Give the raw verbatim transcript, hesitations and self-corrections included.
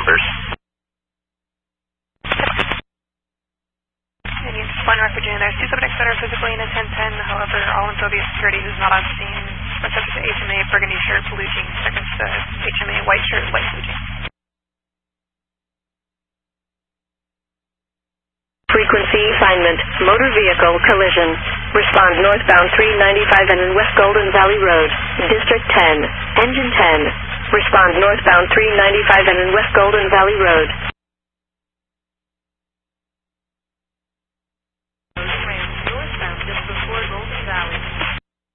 numbers. And you just one North Virginia, there's two subjects that are physically in a ten ten, however, all amphibious security who's not on scene. One subject to H M A, burgundy shirt, blue jeans, seconds to H M A, white shirt, light blue jeans. Frequency assignment, motor vehicle collision. Respond northbound three ninety-five and in West Golden Valley Road, District ten, Engine ten. Respond northbound three ninety-five and in West Golden Valley Road.